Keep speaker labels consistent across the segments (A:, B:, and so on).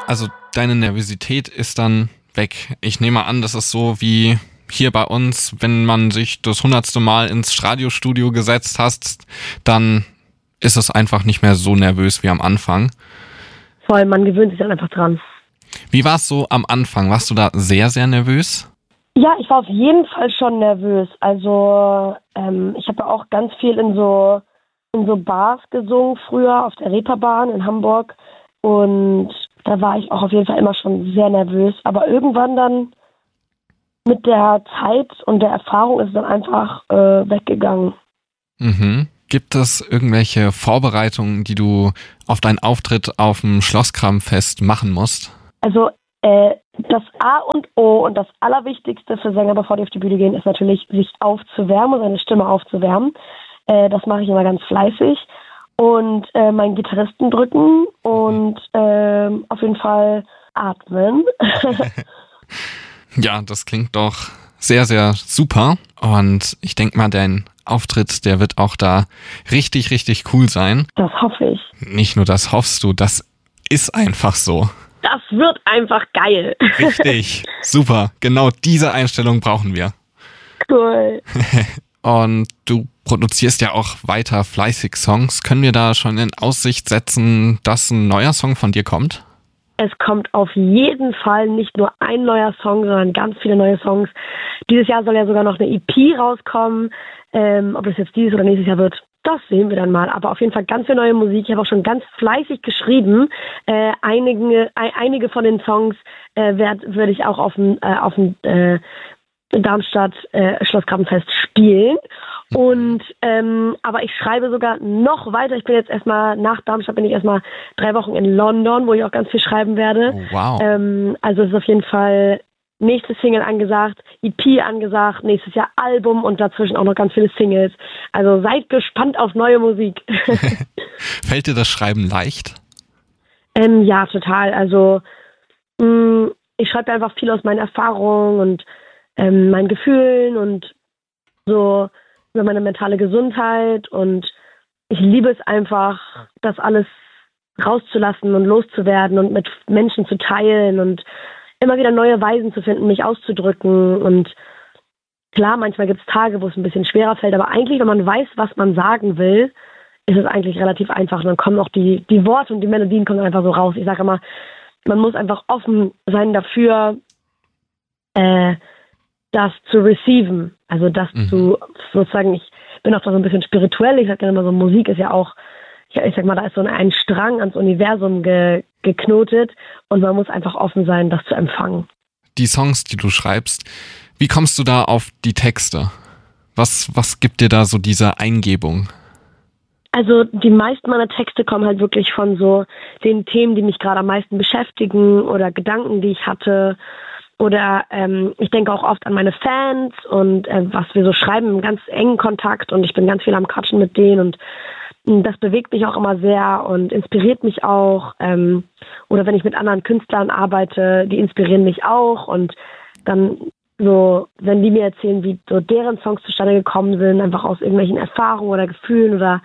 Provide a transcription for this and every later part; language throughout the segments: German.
A: Also deine Nervosität ist dann weg. Ich nehme an, das ist so wie hier bei uns, wenn man sich das 100. Mal ins Radiostudio gesetzt hat, dann ist es einfach nicht mehr so nervös wie am Anfang.
B: Voll, man gewöhnt sich dann einfach dran.
A: Wie war es so am Anfang? Warst du da sehr, sehr nervös?
B: Ja, ich war auf jeden Fall schon nervös. Also ich habe auch ganz viel in so Bars gesungen früher auf der Reeperbahn in Hamburg. Und da war ich auch auf jeden Fall immer schon sehr nervös. Aber irgendwann dann mit der Zeit und der Erfahrung ist es dann einfach weggegangen.
A: Mhm. Gibt es irgendwelche Vorbereitungen, die du auf deinen Auftritt auf dem Schlosskramfest machen musst?
B: Also das A und O und das Allerwichtigste für Sänger, bevor die auf die Bühne gehen, ist natürlich, sich aufzuwärmen und seine Stimme aufzuwärmen. Das mache ich immer ganz fleißig. Und meinen Gitarristen drücken und auf jeden Fall atmen.
A: Ja, das klingt doch sehr, sehr super. Und ich denke mal, dein Auftritt, der wird auch da richtig, richtig cool sein.
B: Das hoffe ich.
A: Nicht nur das hoffst du, das ist einfach so.
B: Das wird einfach geil.
A: Richtig, super. Genau diese Einstellung brauchen wir.
B: Cool.
A: Und du produzierst ja auch weiter fleißig Songs. Können wir da schon in Aussicht setzen, dass ein neuer Song von dir kommt?
B: Es kommt auf jeden Fall nicht nur ein neuer Song, sondern ganz viele neue Songs. Dieses Jahr soll ja sogar noch eine EP rauskommen. Ob das jetzt dieses oder nächstes Jahr wird, das sehen wir dann mal. Aber auf jeden Fall ganz viel neue Musik. Ich habe auch schon ganz fleißig geschrieben. Einige von den Songs würde ich auch auf dem Darmstadt Schlossgrabenfest spielen. Und aber ich schreibe sogar noch weiter. Ich bin jetzt erstmal, nach Darmstadt bin ich erstmal 3 Wochen in London, wo ich auch ganz viel schreiben werde.
A: Oh, wow.
B: Also es ist auf jeden Fall nächste Single angesagt, EP angesagt, nächstes Jahr Album und dazwischen auch noch ganz viele Singles. Also seid gespannt auf neue Musik.
A: Fällt dir das Schreiben leicht?
B: Ja, total. Also ich schreibe einfach viel aus meinen Erfahrungen und meinen Gefühlen und so über meine mentale Gesundheit, und ich liebe es einfach, das alles rauszulassen und loszuwerden und mit Menschen zu teilen und immer wieder neue Weisen zu finden, mich auszudrücken. Und klar, manchmal gibt es Tage, wo es ein bisschen schwerer fällt, aber eigentlich, wenn man weiß, was man sagen will, ist es eigentlich relativ einfach. Und dann kommen auch die Worte und die Melodien kommen einfach so raus. Ich sage immer, man muss einfach offen sein dafür, das zu receiven. Also das zu, sozusagen, ich bin auch so ein bisschen spirituell. Ich sage gerne immer so, Musik ist ja auch, ich sag mal, da ist so ein Strang ans Universum geknotet und man muss einfach offen sein, das zu empfangen.
A: Die Songs, die du schreibst, wie kommst du da auf die Texte? Was gibt dir da so diese Eingebung?
B: Also die meisten meiner Texte kommen halt wirklich von so den Themen, die mich gerade am meisten beschäftigen oder Gedanken, die ich hatte. Oder ich denke auch oft an meine Fans und was wir so schreiben, im ganz engen Kontakt, und ich bin ganz viel am Quatschen mit denen, und das bewegt mich auch immer sehr und inspiriert mich auch. Oder wenn ich mit anderen Künstlern arbeite, die inspirieren mich auch, und dann so, wenn die mir erzählen, wie so deren Songs zustande gekommen sind, einfach aus irgendwelchen Erfahrungen oder Gefühlen oder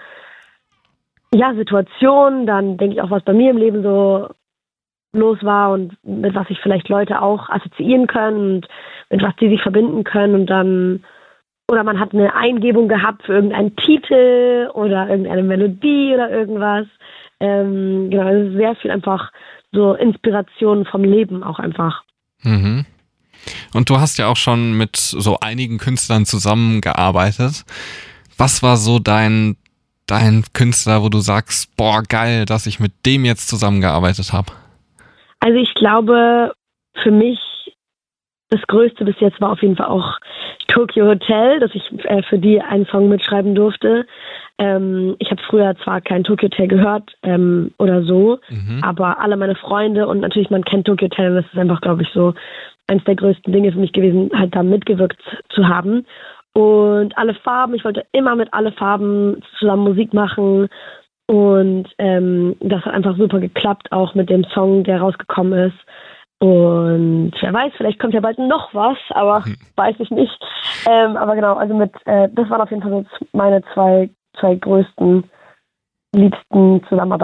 B: ja, Situationen, dann denke ich auch, was bei mir im Leben so los war und mit was sich vielleicht Leute auch assoziieren können und mit was die sich verbinden können, und dann, oder man hat eine Eingebung gehabt für irgendeinen Titel oder irgendeine Melodie oder irgendwas. Genau, es ist sehr viel einfach so Inspiration vom Leben auch einfach.
A: Mhm. Und du hast ja auch schon mit so einigen Künstlern zusammengearbeitet. Was war so dein Künstler, wo du sagst, boah, geil, dass ich mit dem jetzt zusammengearbeitet habe?
B: Also ich glaube, für mich das Größte bis jetzt war auf jeden Fall auch Tokyo Hotel, dass ich für die einen Song mitschreiben durfte. Ich habe früher zwar kein Tokyo Hotel gehört oder so, aber alle meine Freunde und natürlich, man kennt Tokyo Hotel, und das ist einfach, glaube ich, so eines der größten Dinge für mich gewesen, halt da mitgewirkt zu haben. Und alle Farben, ich wollte immer mit alle Farben zusammen Musik machen. Und das hat einfach super geklappt, auch mit dem Song, der rausgekommen ist. Und wer weiß, vielleicht kommt ja bald noch was, aber weiß ich nicht. Aber genau, also das waren auf jeden Fall so meine zwei größten, liebsten Zusammenarbeiten.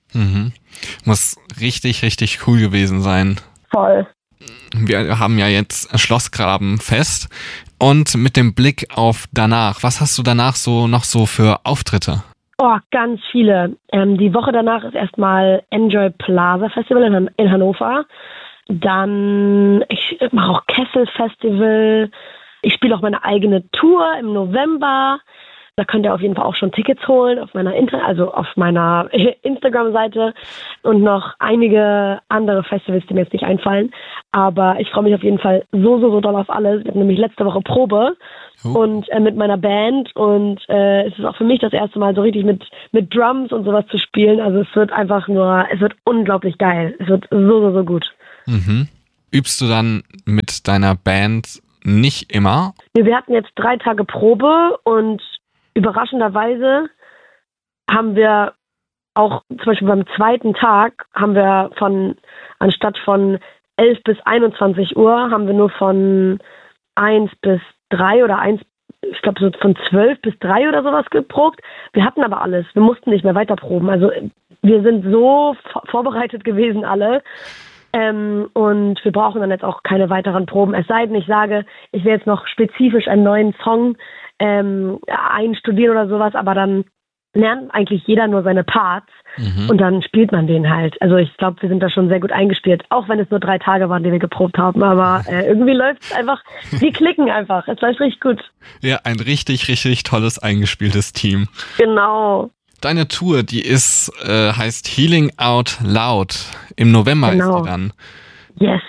A: Mhm. Muss richtig, richtig cool gewesen sein.
B: Voll.
A: Wir haben ja jetzt Schlossgrabenfest und mit dem Blick auf danach, was hast du danach so noch so für Auftritte?
B: Oh, ganz viele. Die Woche danach ist erstmal Enjoy Plaza Festival in Hannover. Dann, ich mache auch Kessel Festival. Ich spiele auch meine eigene Tour im November. Da könnt ihr auf jeden Fall auch schon Tickets holen auf meiner Instagram-Seite und noch einige andere Festivals, die mir jetzt nicht einfallen. Aber ich freue mich auf jeden Fall so doll auf alles. Ich habe nämlich letzte Woche Probe und mit meiner Band und es ist auch für mich das erste Mal so richtig mit Drums und sowas zu spielen. Also es wird unglaublich geil. Es wird so gut.
A: Mhm. Übst du dann mit deiner Band nicht immer?
B: Wir hatten jetzt 3 Tage Probe und überraschenderweise haben wir auch zum Beispiel beim 2. Tag haben wir anstatt von 11 bis 21 Uhr haben wir nur von 1 bis 3 oder ich glaube so von 12 bis 3 oder sowas geprobt. Wir hatten aber alles. Wir mussten nicht mehr weiter proben. Also wir sind so vorbereitet gewesen alle. Und wir brauchen dann jetzt auch keine weiteren Proben. Es sei denn, ich sage, ich will jetzt noch spezifisch einen neuen Song einstudieren oder sowas, aber dann lernt eigentlich jeder nur seine Parts und dann spielt man den halt. Also ich glaube, wir sind da schon sehr gut eingespielt, auch wenn es nur 3 Tage waren, die wir geprobt haben, aber irgendwie läuft es einfach, wir klicken einfach, es läuft richtig gut.
A: Ja, ein richtig, richtig tolles eingespieltes Team.
B: Genau.
A: Deine Tour, die heißt Healing Out Loud. Im November ist die dann.
B: Yes.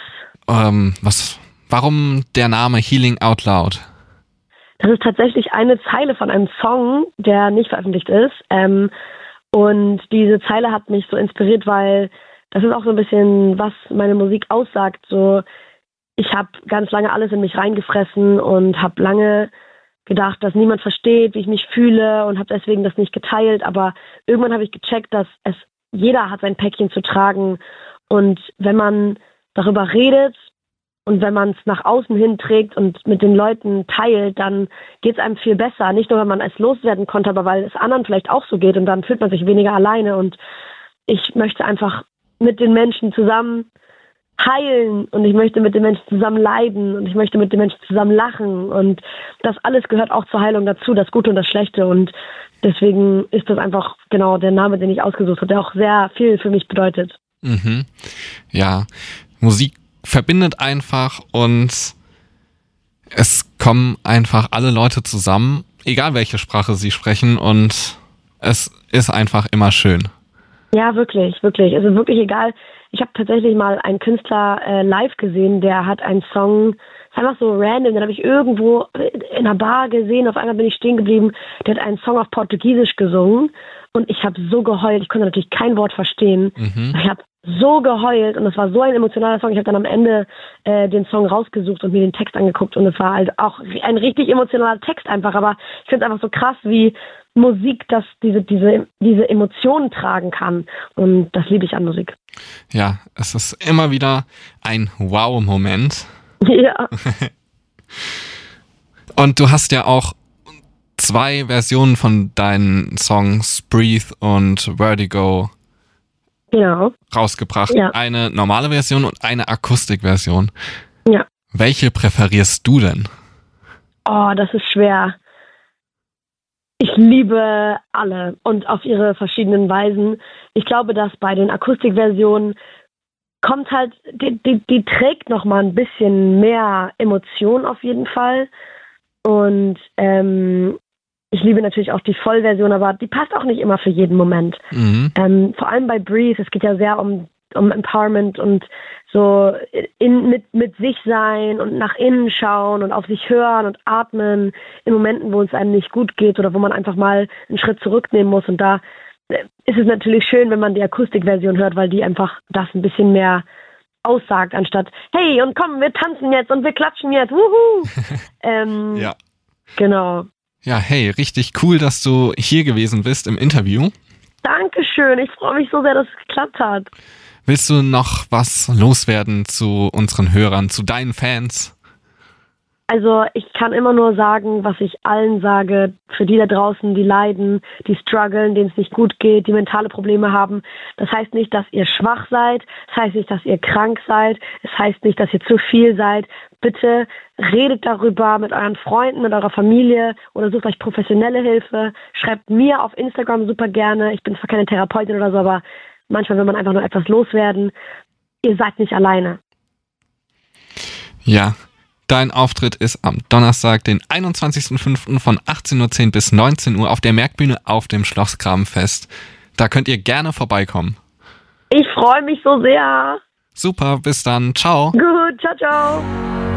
A: Warum der Name Healing Out Loud?
B: Das ist tatsächlich eine Zeile von einem Song, der nicht veröffentlicht ist. Und diese Zeile hat mich so inspiriert, weil das ist auch so ein bisschen, was meine Musik aussagt. So, ich habe ganz lange alles in mich reingefressen und habe lange gedacht, dass niemand versteht, wie ich mich fühle und habe deswegen das nicht geteilt. Aber irgendwann habe ich gecheckt, dass jeder hat sein Päckchen zu tragen. Und wenn man darüber redet und wenn man es nach außen hin trägt und mit den Leuten teilt, dann geht es einem viel besser. Nicht nur, wenn man es loswerden konnte, aber weil es anderen vielleicht auch so geht und dann fühlt man sich weniger alleine. Und ich möchte einfach mit den Menschen zusammen heilen und ich möchte mit den Menschen zusammen leiden und ich möchte mit den Menschen zusammen lachen und das alles gehört auch zur Heilung dazu, das Gute und das Schlechte und deswegen ist das einfach genau der Name, den ich ausgesucht habe, der auch sehr viel für mich bedeutet.
A: Mhm. Ja, Musik verbindet einfach und es kommen einfach alle Leute zusammen, egal welche Sprache sie sprechen und es ist einfach immer schön.
B: Ja, wirklich. Es ist wirklich egal. Ich habe tatsächlich mal einen Künstler live gesehen, der hat einen Song, einfach so random, den habe ich irgendwo in einer Bar gesehen, auf einmal bin ich stehen geblieben, der hat einen Song auf Portugiesisch gesungen und ich habe so geheult, ich konnte natürlich kein Wort verstehen. Ich habe so geheult und es war so ein emotionaler Song. Ich habe dann am Ende den Song rausgesucht und mir den Text angeguckt und es war halt auch ein richtig emotionaler Text einfach, aber ich finde es einfach so krass, wie Musik, dass diese Emotionen tragen kann und das liebe ich an Musik.
A: Ja, es ist immer wieder ein Wow-Moment.
B: Ja.
A: Und du hast ja auch 2 Versionen von deinen Songs Breathe und Vertigo rausgebracht. Ja. Eine normale Version und eine Akustikversion.
B: Ja.
A: Welche präferierst du denn?
B: Oh, das ist schwer. Ich liebe alle und auf ihre verschiedenen Weisen. Ich glaube, dass bei den Akustikversionen kommt halt, die trägt noch mal ein bisschen mehr Emotion auf jeden Fall. Und ich liebe natürlich auch die Vollversion, aber die passt auch nicht immer für jeden Moment. Vor allem bei Breathe, es geht ja sehr um Empowerment und so mit sich sein und nach innen schauen und auf sich hören und atmen in Momenten, wo es einem nicht gut geht oder wo man einfach mal einen Schritt zurücknehmen muss. Und da ist es natürlich schön, wenn man die Akustikversion hört, weil die einfach das ein bisschen mehr aussagt, anstatt hey und komm, wir tanzen jetzt und wir klatschen jetzt, wuhu!
A: Ja.
B: Genau.
A: Ja, hey, richtig cool, dass du hier gewesen bist im Interview.
B: Dankeschön, ich freue mich so sehr, dass es geklappt hat.
A: Willst du noch was loswerden zu unseren Hörern, zu deinen Fans?
B: Also ich kann immer nur sagen, was ich allen sage, für die da draußen, die leiden, die strugglen, denen es nicht gut geht, die mentale Probleme haben. Das heißt nicht, dass ihr schwach seid, das heißt nicht, dass ihr krank seid, es heißt nicht, dass ihr zu viel seid. Bitte redet darüber mit euren Freunden, mit eurer Familie oder sucht euch professionelle Hilfe. Schreibt mir auf Instagram super gerne. Ich bin zwar keine Therapeutin oder so, aber manchmal will man einfach nur etwas loswerden. Ihr seid nicht alleine.
A: Ja. Dein Auftritt ist am Donnerstag, den 21.05. von 18.10 Uhr bis 19 Uhr auf der Merkbühne auf dem Schloss Grabenfest. Da könnt ihr gerne vorbeikommen.
B: Ich freue mich so sehr.
A: Super, bis dann. Ciao.
B: Gut, ciao, ciao.